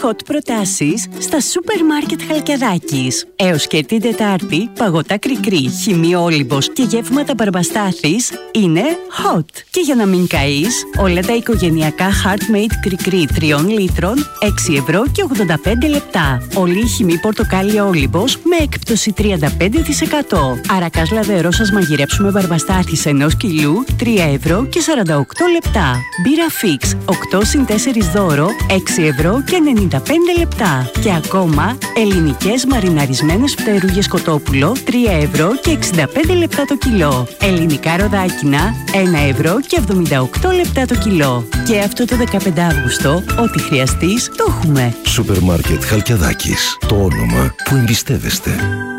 hot προτάσεις στα σούπερ μάρκετ Χαλκιαδάκης. Έως και την Τετάρτη, παγωτά Κρικρί, χυμή Όλυμπος και γεύματα Μπαρμπαστάθης είναι hot. Και για να μην καείς, όλα τα οικογενειακά Heartmade Κρικρί 3 λίτρων, 6 ευρώ και 85 λεπτά. Όλη η χυμή πορτοκάλι Όλυμπος με έκπτωση 35%. Αρακάς λαδερό σας μαγειρέψουμε Μπαρμπαστάθης 1 κιλού, 3 ευρώ και 48 λεπτά. Μπύρα Fix 8 συν 4 δώρο, 6 ευρώ και 95 λεπτά. Και ακόμα ελληνικές μαριναρισμένες φτερούγες κοτόπουλο 3 ευρώ και 65 λεπτά το κιλό. Ελληνικά ροδάκινα 1 ευρώ και 78 λεπτά το κιλό. Και αυτό το 15 Αύγουστο, ό,τι χρειαστείς το έχουμε. Σούπερ μάρκετ Χαλκιαδάκης. Το όνομα που εμπιστεύεστε.